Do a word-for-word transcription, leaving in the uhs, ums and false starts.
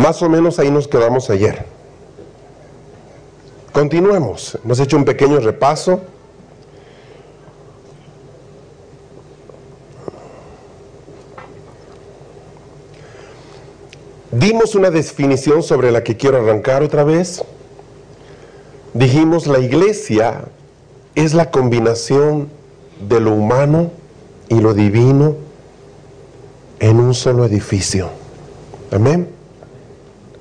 Más o menos ahí nos quedamos ayer. Continuemos. Hemos hecho un pequeño repaso. Dimos una definición sobre la que quiero arrancar otra vez. Dijimos, la iglesia es la combinación de lo humano y lo divino en un solo edificio. Amén.